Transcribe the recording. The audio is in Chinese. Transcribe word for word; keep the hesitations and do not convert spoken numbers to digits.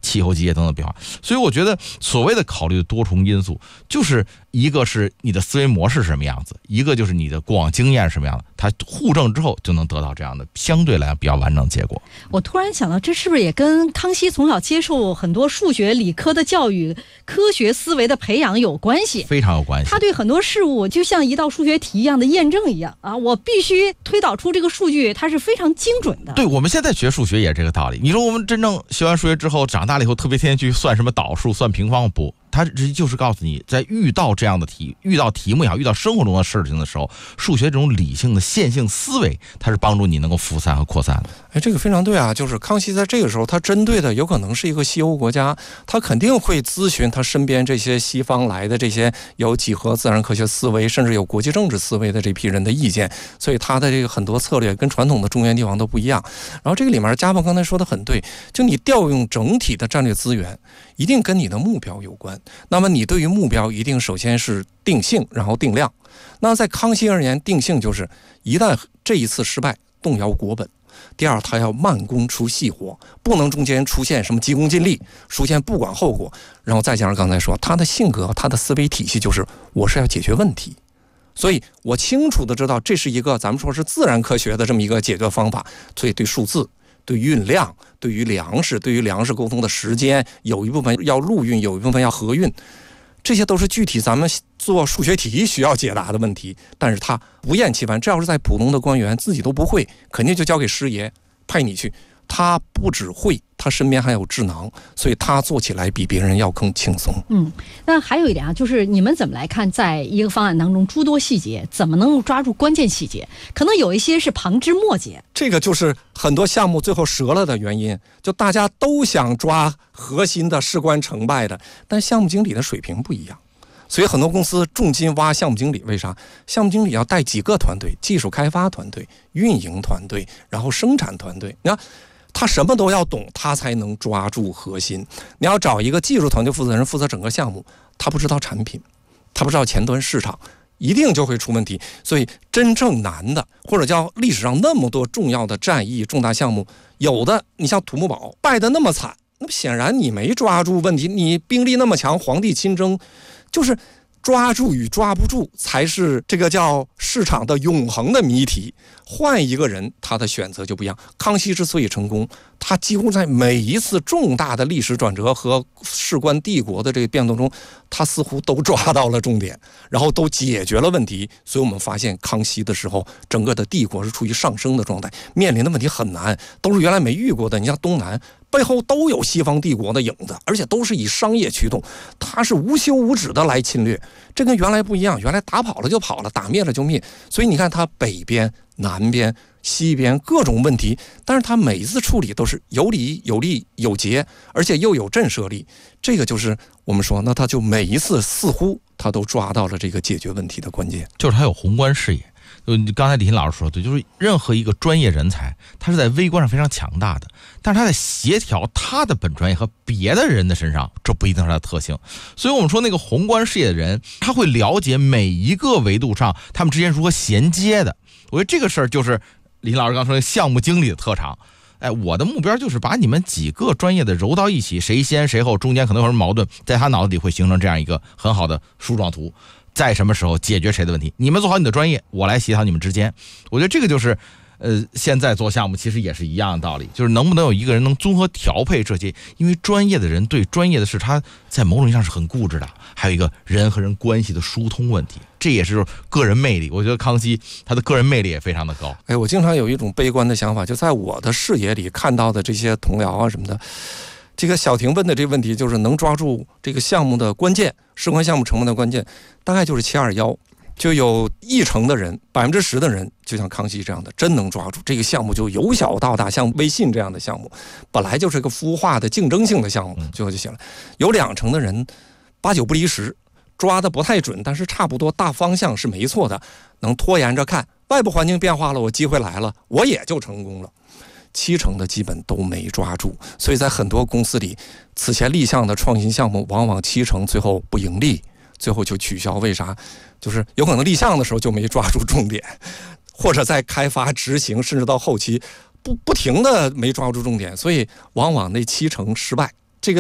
气候季节等等变化。所以我觉得所谓的考虑的多重因素，就是一个是你的思维模式是什么样子，一个就是你的过往经验是什么样的，它互证之后就能得到这样的相对来讲比较完整的结果。 我突然想到，这是不是也跟康熙从小接受很多数学理科的教育，科学思维的培养有关系？ 非常有关系。 他对很多事物就像一道数学题一样的验证一样啊，我必须推导出这个数据，它是非常精准的。 对，我们现在学数学也是这个道理。你说我们真正学完数学之后，长大了以后特别天天去算什么导数、算平方，不，它直接就是告诉你，在遇到这样的题、遇到题目也好、遇到生活中的事情的时候，数学这种理性的线性思维，它是帮助你能够复散和扩散的。 哎，这个非常对啊！就是康熙在这个时候，他针对的有可能是一个西欧国家，他肯定会咨询他身边这些西方来的这些有几何自然科学思维，甚至有国际政治思维的这批人的意见，所以他的这个很多策略跟传统的中原帝王都不一样。然后这个里面家鹏刚才说的很对，就你调用整体的战略资源，一定跟你的目标有关。那么你对于目标一定首先是定性，然后定量。那在康熙而言，定性就是一旦这一次失败，动摇国本。第二，他要慢工出细活，不能中间出现什么急功近利，出现不管后果。然后再加上刚才说，他的性格，他的思维体系就是我是要解决问题，所以我清楚的知道这是一个咱们说是自然科学的这么一个解决方法。所以对数字、对运量、对于粮食、对于粮食沟通的时间，有一部分要陆运，有一部分要河运，这些都是具体咱们做数学题需要解答的问题。但是他不厌其烦，这要是在普通的官员自己都不会，肯定就交给师爷派你去。他不只会，他身边还有智囊，所以他做起来比别人要更轻松。 嗯，那还有一点啊，就是你们怎么来看，在一个方案当中诸多细节，怎么能够抓住关键细节？可能有一些是旁枝末节， 这个就是很多项目最后折了的原因。就大家都想抓核心的事关成败的，但项目经理的水平不一样。所以很多公司重金挖项目经理，为啥？项目经理要带几个团队，技术开发团队、运营团队，然后生产团队。你看他什么都要懂，他才能抓住核心。你要找一个技术团队负责人负责整个项目，他不知道产品，他不知道前端市场，一定就会出问题。所以真正难的，或者叫历史上那么多重要的战役重大项目，有的你像土木堡败得那么惨，那么显然你没抓住问题。你兵力那么强，皇帝亲征，就是抓住与抓不住才是这个叫市场的永恒的谜题。换一个人，他的选择就不一样。康熙之所以成功，他几乎在每一次重大的历史转折和事关帝国的这个变动中，他似乎都抓到了重点，然后都解决了问题。所以我们发现康熙的时候，整个的帝国是处于上升的状态，面临的问题很难，都是原来没遇过的。你像东南背后都有西方帝国的影子，而且都是以商业驱动，它是无休无止的来侵略，这跟原来不一样。原来打跑了就跑了，打灭了就灭。所以你看它北边、南边、西边各种问题，但是它每一次处理都是有理有利有节，而且又有震慑力。这个就是我们说，那它就每一次似乎它都抓到了这个解决问题的关键， 就是它有宏观视野。就刚才李欣老师说的对，就是任何一个专业人才，他是在微观上非常强大的，但是他在协调他的本专业和别的人的身上，这不一定是他的特性。所以我们说那个宏观视野的人，他会了解每一个维度上他们之间如何衔接的。我觉得这个事儿就是李欣老师刚说的项目经理的特长。哎，我的目标就是把你们几个专业的揉到一起，谁先谁后，中间可能有什么矛盾，在他脑子里会形成这样一个很好的树状图，在什么时候解决谁的问题。你们做好你的专业，我来协调你们之间。我觉得这个就是呃，现在做项目其实也是一样的道理，就是能不能有一个人能综合调配这些，因为专业的人对专业的事，他在某种意义上是很固执的。还有一个人和人关系的疏通问题，这也是个人魅力。我觉得康熙他的个人魅力也非常的高。 哎，我经常有一种悲观的想法，就在我的视野里看到的这些同僚啊什么的，这个小婷问的这个问题，就是能抓住这个项目的关键，事关项目成本的关键，大概就是七二一。就有一成的人，百分之十的人，就像康熙这样的，真能抓住这个项目，就由小到大，像微信这样的项目，本来就是个孵化的竞争性的项目，最后就行了。有两成的人，八九不离十，抓的不太准，但是差不多大方向是没错的，能拖延着看，外部环境变化了，我机会来了，我也就成功了。七成的基本都没抓住，所以在很多公司里，此前立项的创新项目，往往七成最后不盈利，最后就取消。为啥？就是有可能立项的时候就没抓住重点，或者在开发执行甚至到后期不不停的没抓住重点，所以往往那七成失败，